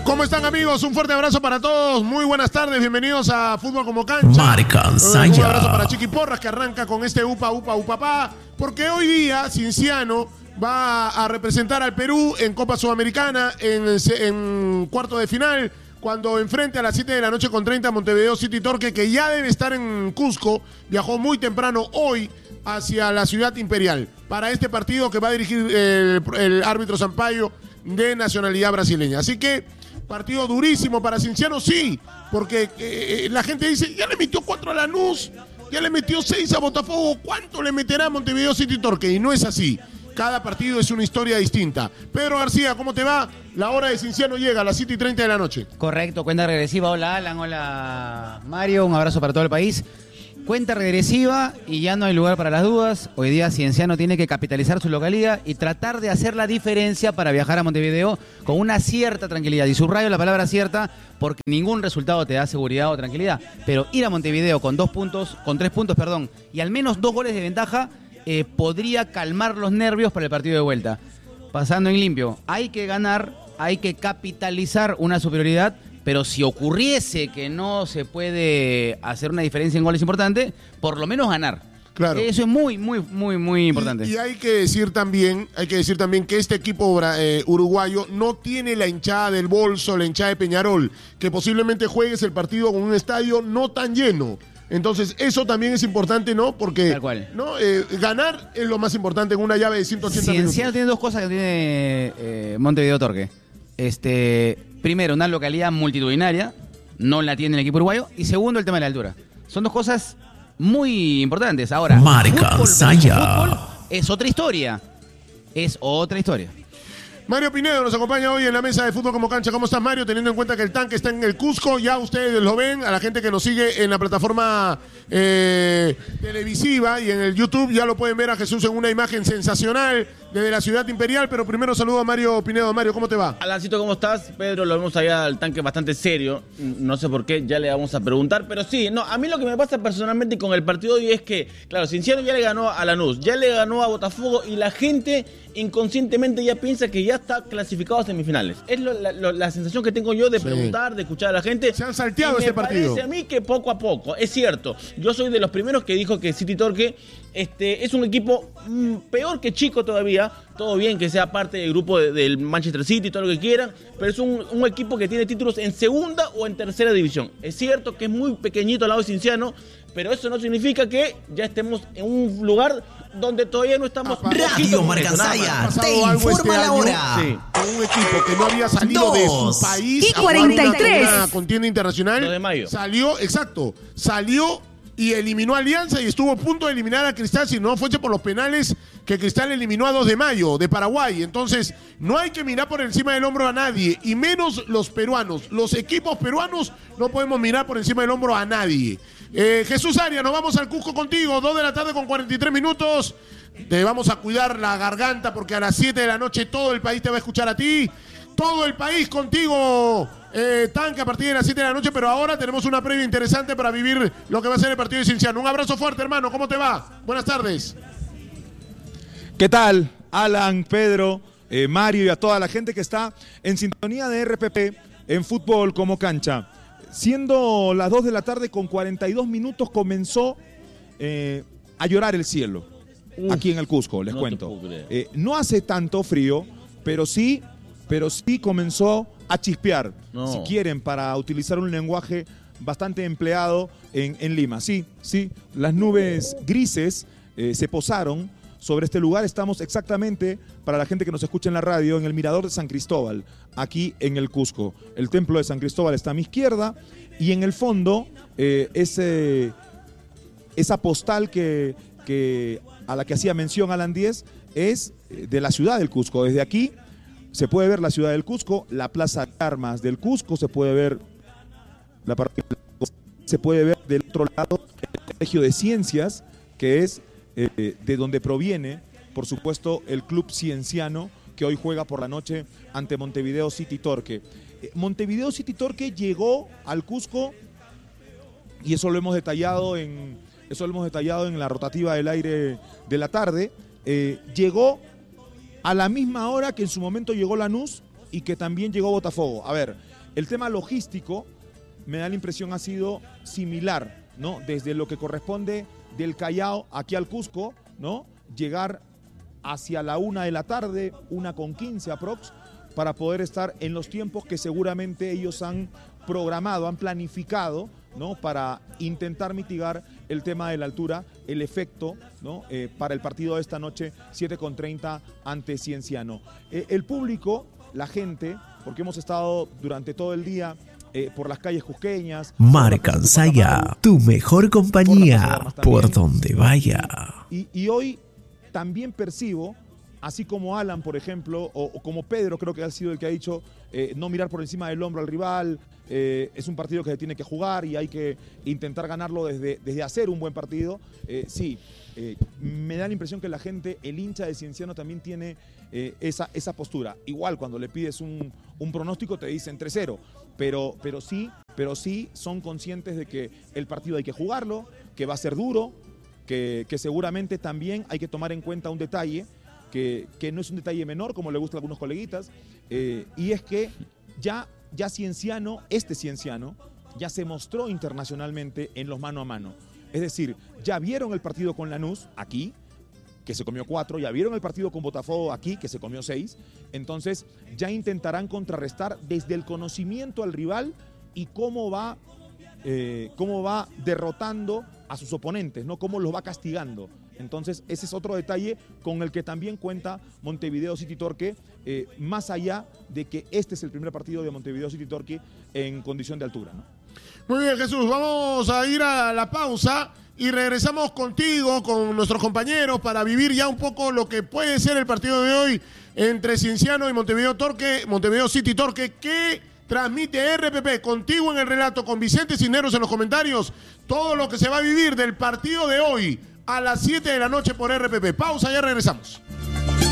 ¿Cómo están, amigos? Un fuerte abrazo para todos. Muy buenas tardes. Bienvenidos a Fútbol como Cancha. Un abrazo para Chiqui Porras, que arranca con este upa, upa, upapá. Porque hoy día Cienciano va a representar al Perú en Copa Sudamericana en cuarto de final, cuando enfrente a las 7 de la noche con 30 Montevideo City Torque, que ya debe estar en Cusco. Viajó muy temprano hoy hacia la ciudad imperial para este partido que va a dirigir el árbitro Sampaio, de nacionalidad brasileña. Así que partido durísimo para Cienciano, sí, porque la gente dice, ya le metió 4 a Lanús, ya le metió 6 a Botafogo, ¿cuánto le meterá a Montevideo City Torque? Y no es así. Cada partido es una historia distinta. Pedro García, ¿cómo te va? La hora de Cienciano llega a las 7:30 de la noche. Correcto, cuenta regresiva. Hola Alan, hola Mario, un abrazo para todo el país. Cuenta regresiva y ya no hay lugar para las dudas. Hoy día Cienciano tiene que capitalizar su localidad y tratar de hacer la diferencia para viajar a Montevideo con una cierta tranquilidad. Y subrayo la palabra cierta porque ningún resultado te da seguridad o tranquilidad. Pero ir a Montevideo con 3 puntos, y al menos 2 goles de ventaja podría calmar los nervios para el partido de vuelta. Pasando en limpio, hay que ganar, hay que capitalizar una superioridad. Pero si ocurriese que no se puede hacer una diferencia en goles importante, por lo menos ganar. Claro. Eso es muy, muy, muy, muy importante. Y hay que decir también que este equipo uruguayo no tiene la hinchada del Bolso, la hinchada de Peñarol, que posiblemente juegues el partido con un estadio no tan lleno. Entonces, eso también es importante, ¿no? Porque tal cual, ¿no? Ganar es lo más importante en una llave de 180 minutos. Cienciano tiene 2 cosas que tiene Montevideo Torque. Primero, una localidad multitudinaria, no la tiene el equipo uruguayo. Y segundo, el tema de la altura. Son 2 cosas muy importantes. Ahora, fútbol es otra historia. Es otra historia. Mario Pinedo nos acompaña hoy en la mesa de Fútbol como Cancha. ¿Cómo estás, Mario? Teniendo en cuenta que el tanque está en el Cusco, ya ustedes lo ven, a la gente que nos sigue en la plataforma televisiva y en el YouTube, ya lo pueden ver a Jesús en una imagen sensacional desde la ciudad imperial, pero primero saludo a Mario Pinedo. Mario, ¿cómo te va? Alancito, ¿cómo estás? Pedro, lo vemos allá al tanque bastante serio, no sé por qué, ya le vamos a preguntar, pero sí, no, a mí lo que me pasa personalmente con el partido de hoy es que, claro, Cienciano ya le ganó a Lanús, ya le ganó a Botafogo y la gente inconscientemente ya piensa que ya está clasificado a semifinales. Es la sensación que tengo yo de preguntar, de escuchar a la gente. Se han salteado este partido. Me parece a mí que poco a poco, es cierto, yo soy de los primeros que dijo que City Torque es un equipo peor que Chico todavía. Todo bien que sea parte del grupo del Manchester City, todo lo que quieran, pero es un equipo que tiene títulos en segunda o en tercera división. Es cierto que es muy pequeñito al lado de Cienciano, pero eso no significa que ya estemos en un lugar donde todavía no estamos... Radio Marcansaya, te informa la hora. Sí. Con un equipo que no había salido de su país y 43 a una contienda internacional. 2 de mayo. Salió y eliminó a Alianza y estuvo a punto de eliminar a Cristal, si no fuese por los penales que Cristal eliminó a 2 de mayo de Paraguay. Entonces, no hay que mirar por encima del hombro a nadie, y menos los peruanos. Los equipos peruanos no podemos mirar por encima del hombro a nadie. Jesús Arias, nos vamos al Cusco contigo, 2 de la tarde con 43 minutos. Te vamos a cuidar la garganta porque a las 7 de la noche todo el país te va a escuchar a ti. Todo el país contigo, tanque, a partir de las 7 de la noche, pero ahora tenemos una previa interesante para vivir lo que va a ser el partido de Cienciano. Un abrazo fuerte, hermano. ¿Cómo te va? Buenas tardes. ¿Qué tal, Alan, Pedro, Mario y a toda la gente que está en sintonía de RPP en Fútbol como Cancha? Siendo las 2 de la tarde con 42 minutos comenzó a llorar el cielo aquí en el Cusco, les cuento. No hace tanto frío, pero sí comenzó a chispear, si quieren, para utilizar un lenguaje bastante empleado en Lima. Sí, las nubes grises se posaron sobre este lugar. Estamos exactamente, para la gente que nos escucha en la radio, en el Mirador de San Cristóbal, aquí en el Cusco. El templo de San Cristóbal está a mi izquierda y en el fondo esa postal a la que hacía mención Alan Díez es de la ciudad del Cusco. Desde aquí se puede ver la ciudad del Cusco, la plaza de armas del Cusco, se puede ver del otro lado el Colegio de Ciencias, que es de donde proviene, por supuesto, el club cienciano que hoy juega por la noche ante Montevideo City Torque. Montevideo City Torque llegó al Cusco, y eso lo hemos detallado en la rotativa del aire de la tarde. Llegó a la misma hora que en su momento llegó Lanús y que también llegó Botafogo. A ver, el tema logístico me da la impresión ha sido similar, ¿no? Desde lo que corresponde del Callao aquí al Cusco, ¿no? Llegar hacia la 1 de la tarde, 1:15 aprox, para poder estar en los tiempos que seguramente ellos han programado, han planificado, ¿no? Para intentar mitigar el tema de la altura, el efecto, ¿no? Para el partido de esta noche, 7:30 ante Cienciano. El público, la gente, porque hemos estado durante todo el día por las calles cusqueñas. Marcansaya, tu mejor compañía, por donde vaya. Y hoy también percibo, así como Alan, por ejemplo, o como Pedro, creo que ha sido el que ha dicho no mirar por encima del hombro al rival, es un partido que se tiene que jugar y hay que intentar ganarlo desde hacer un buen partido. Sí, me da la impresión que la gente, el hincha de Cienciano también tiene esa postura. Igual cuando le pides un pronóstico te dicen 3-0, pero sí son conscientes de que el partido hay que jugarlo, que va a ser duro, que seguramente también hay que tomar en cuenta un detalle, que no es un detalle menor, como le gusta a algunos coleguitas, y es que ya Cienciano, Cienciano, ya se mostró internacionalmente en los mano a mano. Es decir, ya vieron el partido con Lanús, aquí, que se comió 4, ya vieron el partido con Botafogo aquí, que se comió 6, entonces ya intentarán contrarrestar desde el conocimiento al rival y cómo va derrotando a sus oponentes, ¿no? Cómo los va castigando. Entonces, ese es otro detalle con el que también cuenta Montevideo City Torque, más allá de que este es el primer partido de Montevideo City Torque en condición de altura, ¿no? Muy bien, Jesús, vamos a ir a la pausa y regresamos contigo, con nuestros compañeros, para vivir ya un poco lo que puede ser el partido de hoy entre Cienciano y Montevideo City Torque, que transmite RPP. Contigo en el relato, con Vicente Cisneros en los comentarios, todo lo que se va a vivir del partido de hoy a las 7 de la noche por RPP. Pausa, ya regresamos.